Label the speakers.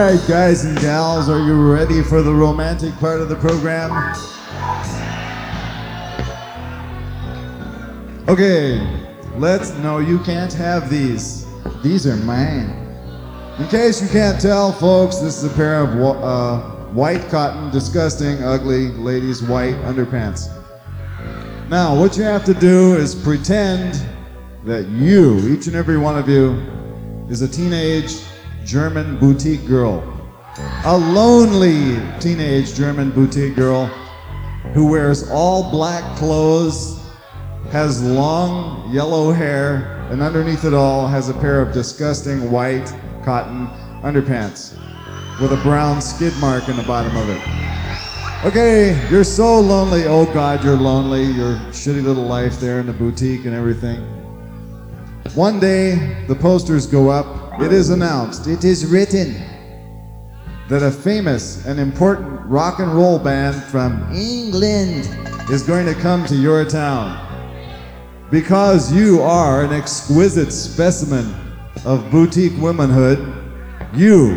Speaker 1: Alright, guys and gals, are you ready for the romantic part of the program? Okay, no, you can't have these. These are mine. In case you can't tell, folks, this is a pair of white cotton, disgusting, ugly ladies' white underpants. Now, what you have to do is pretend that you, each and every one of you, is a teenage German boutique girl. A lonely teenage German boutique girl who wears all black clothes, has long yellow hair, and underneath it all has a pair of disgusting white cotton underpants with a brown skid mark in the bottom of it. Okay, you're so lonely. Oh God, you're lonely. Your shitty little life there in the boutique and everything. One day, the posters go up. It is announced, it is written, that a famous and important rock and roll band from England is going to come to your town. Because you are an exquisite specimen of boutique womanhood, you